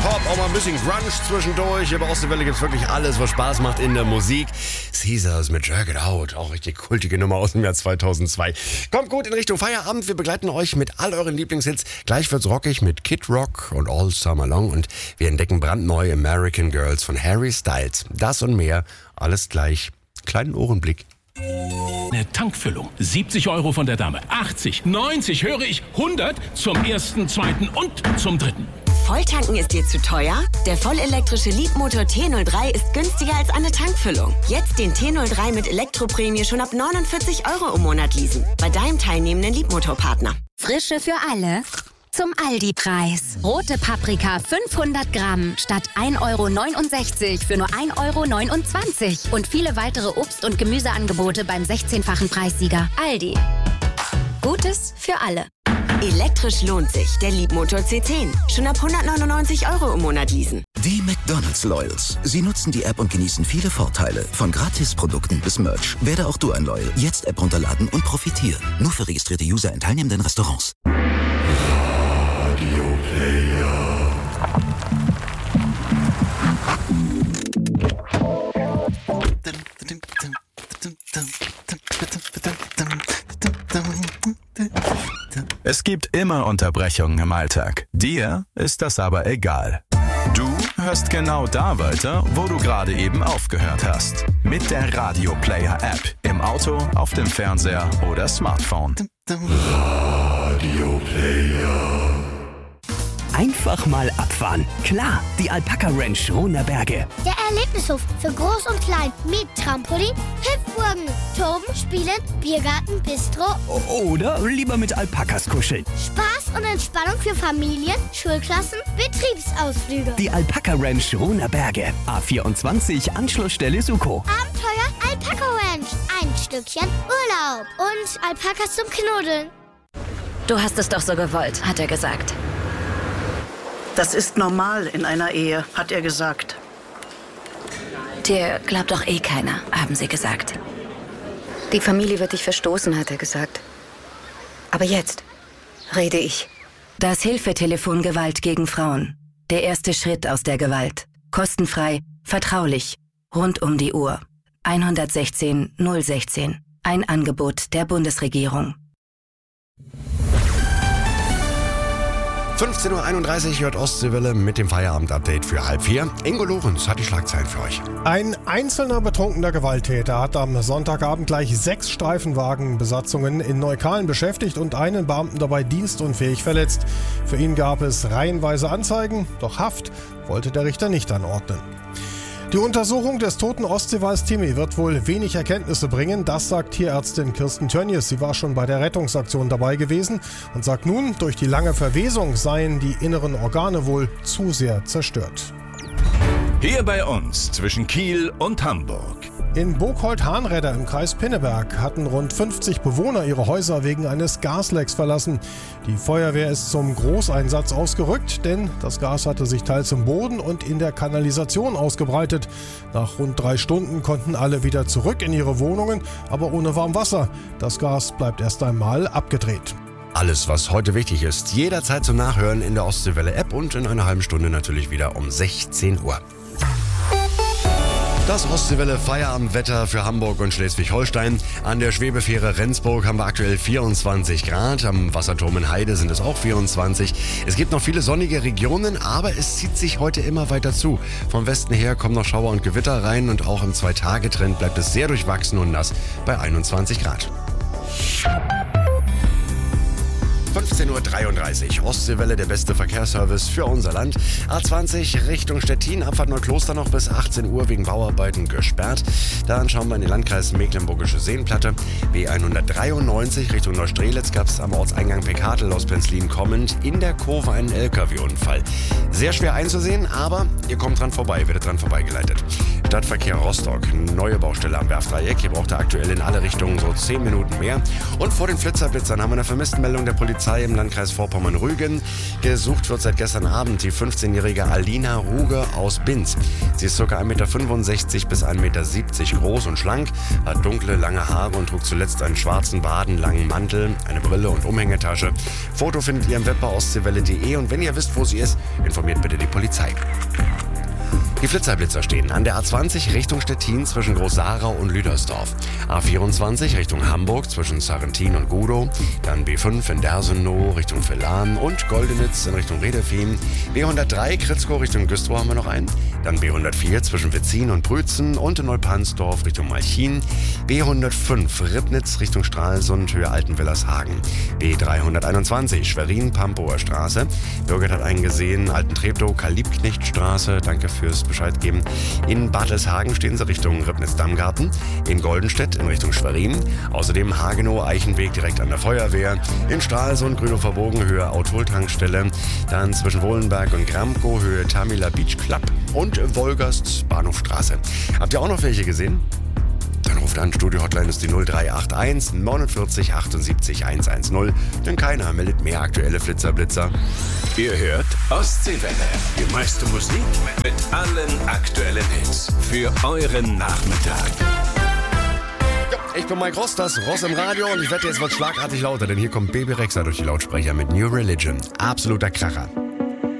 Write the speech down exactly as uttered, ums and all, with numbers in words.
Pop, auch mal ein bisschen Grunge zwischendurch. Aber aus der Welle gibt's wirklich alles, was Spaß macht in der Musik. Caesars mit Jerk It Out, auch richtig kultige Nummer aus dem Jahr zweitausendzwei. Kommt gut in Richtung Feierabend. Wir begleiten euch mit all euren Lieblingshits. Gleich wird's rockig mit Kid Rock und All Summer Long. Und wir entdecken brandneu American Girls von Harry Styles. Das und mehr, alles gleich. Kleinen Ohrenblick. Eine Tankfüllung. siebzig Euro von der Dame. achtzig, neunzig, höre ich hundert zum ersten, zweiten und zum dritten. Volltanken ist dir zu teuer? Der vollelektrische Leapmotor T null drei ist günstiger als eine Tankfüllung. Jetzt den T null drei mit Elektroprämie schon ab neunundvierzig Euro im Monat leasen. Bei deinem teilnehmenden Leapmotor-Partner. Frische für alle. Zum Aldi-Preis. Rote Paprika fünfhundert Gramm statt ein Euro neunundsechzig für nur ein Euro neunundzwanzig. Und viele weitere Obst- und Gemüseangebote beim sechzehnfachen Preissieger. Aldi. Gutes für alle. Elektrisch lohnt sich. Der Leapmotor C zehn. Schon ab hundertneunundneunzig Euro im Monat leasen. Die McDonald's Loyals. Sie nutzen die App und genießen viele Vorteile. Von Gratisprodukten bis Merch. Werde auch du ein Loyal. Jetzt App runterladen und profitieren. Nur für registrierte User in teilnehmenden Restaurants. Radio Player. Es gibt immer Unterbrechungen im Alltag. Dir ist das aber egal. Du hörst genau da weiter, wo du gerade eben aufgehört hast. Mit der Radio Player App. Im Auto, auf dem Fernseher oder Smartphone. Radio Player. Einfach mal abfahren. Klar, die Alpaka Ranch Runerberge. Der Erlebnishof für Groß und Klein mit Trampolin, Hüpfburgen, Toben, Spielen, Biergarten, Bistro. Oder lieber mit Alpakas kuscheln. Spaß und Entspannung für Familien, Schulklassen, Betriebsausflüge. Die Alpaka Ranch Runerberge. A vierundzwanzig, Anschlussstelle Suko. Abenteuer Alpaka Ranch. Ein Stückchen Urlaub. Und Alpakas zum Knuddeln. Du hast es doch so gewollt, hat er gesagt. Das ist normal in einer Ehe, hat er gesagt. Dir glaubt doch eh keiner, haben sie gesagt. Die Familie wird dich verstoßen, hat er gesagt. Aber jetzt rede ich. Das Hilfetelefon Gewalt gegen Frauen. Der erste Schritt aus der Gewalt. Kostenfrei, vertraulich, rund um die Uhr. eins eins sechs null ein sechs. Ein Angebot der Bundesregierung. fünfzehn Uhr einunddreißig hört Ostseewelle mit dem Feierabend-Update für halb vier. Ingo Lorenz hat die Schlagzeilen für euch. Ein einzelner betrunkener Gewalttäter hat am Sonntagabend gleich sechs Streifenwagenbesatzungen in Neukölln beschäftigt und einen Beamten dabei dienstunfähig verletzt. Für ihn gab es reihenweise Anzeigen, doch Haft wollte der Richter nicht anordnen. Die Untersuchung des toten Ostseewals Timmy wird wohl wenig Erkenntnisse bringen, das sagt Tierärztin Kirsten Tönnies. Sie war schon bei der Rettungsaktion dabei gewesen und sagt nun, durch die lange Verwesung seien die inneren Organe wohl zu sehr zerstört. Hier bei uns zwischen Kiel und Hamburg. In Burghold-Hahnräder im Kreis Pinneberg hatten rund fünfzig Bewohner ihre Häuser wegen eines Gaslecks verlassen. Die Feuerwehr ist zum Großeinsatz ausgerückt, denn das Gas hatte sich teils im Boden und in der Kanalisation ausgebreitet. Nach rund drei Stunden konnten alle wieder zurück in ihre Wohnungen, aber ohne Warmwasser. Das Gas bleibt erst einmal abgedreht. Alles, was heute wichtig ist, jederzeit zum Nachhören in der Ostseewelle-App und in einer halben Stunde natürlich wieder um sechzehn Uhr. Das Ostseewelle Feierabendwetter für Hamburg und Schleswig-Holstein. An der Schwebefähre Rendsburg haben wir aktuell vierundzwanzig Grad. Am Wasserturm in Heide sind es auch vierundzwanzig. Es gibt noch viele sonnige Regionen, aber es zieht sich heute immer weiter zu. Vom Westen her kommen noch Schauer und Gewitter rein und auch im Zwei-Tage-Trend bleibt es sehr durchwachsen und nass bei einundzwanzig Grad. fünfzehn Uhr dreiunddreißig. Ostseewelle, der beste Verkehrsservice für unser Land. A zwanzig Richtung Stettin, Abfahrt Neukloster noch bis achtzehn Uhr wegen Bauarbeiten gesperrt. Dann schauen wir in den Landkreis Mecklenburgische Seenplatte. B hundertdreiundneunzig Richtung Neustrelitz gab es am Ortseingang Pekatel aus Penzlin kommend in der Kurve einen L K W-Unfall. Sehr schwer einzusehen, aber ihr kommt dran vorbei, werdet dran vorbeigeleitet. Stadtverkehr Rostock, neue Baustelle am Werftdreieck. Hier braucht ihr aktuell in alle Richtungen so zehn Minuten mehr. Und vor den Flitzerblitzern haben wir eine Vermisstenmeldung der Polizei Polizei im Landkreis Vorpommern-Rügen. Gesucht wird seit gestern Abend die fünfzehnjährige Alina Ruge aus Binz. Sie ist ca. eins Komma fünfundsechzig Meter bis eins Komma siebzig Meter groß und schlank, hat dunkle, lange Haare und trug zuletzt einen schwarzen wadenlangen Mantel, eine Brille und Umhängetasche. Foto findet ihr im Web bei ostseewelle punkt de und wenn ihr wisst, wo sie ist, informiert bitte die Polizei. Die Flitzerblitzer stehen an der A zwanzig Richtung Stettin zwischen Groß-Sarau und Lüdersdorf. A vierundzwanzig Richtung Hamburg zwischen Sarrentin und Gudow. Dann B fünf in Dersenow Richtung Villan und Goldenitz in Richtung Redefim. B hundertdrei Kritzkow Richtung Güstrow haben wir noch einen. Dann B hundertvier zwischen Wetzin und Brützen und in Neupansdorf Richtung Malchin. B hundertfünf Ribnitz Richtung Stralsund Höhe Altenwillershagen. B dreihunderteinundzwanzig Schwerin-Pampower Straße. Birgit hat einen gesehen. Alten-Treptow Kalibknechtstraße. Danke fürs Bescheid geben. In Bartelshagen stehen sie Richtung Ribnitz-Dammgarten. In Goldenstedt in Richtung Schwerin. Außerdem Hagenow-Eichenweg direkt an der Feuerwehr. In Stralsund Grünhofer-Bogen Höhe Autol-Tankstelle. Dann zwischen Wohlenberg und Gramkow Höhe Tamila Beach Club. Und Wolgast Bahnhofstraße. Habt ihr auch noch welche gesehen? Dann ruft an, Studio-Hotline ist die null drei acht eins neunundvierzig achtundsiebzig hundertzehn. Denn keiner meldet mehr aktuelle Flitzerblitzer. Ihr hört Ostseewelle. Die meiste Musik mit allen aktuellen Hits. Für euren Nachmittag. Ja, ich bin Mike Ross, das Ross im Radio und ich wette, jetzt wird schlagartig lauter, denn hier kommt Baby Rexha durch die Lautsprecher mit New Religion. Absoluter Kracher.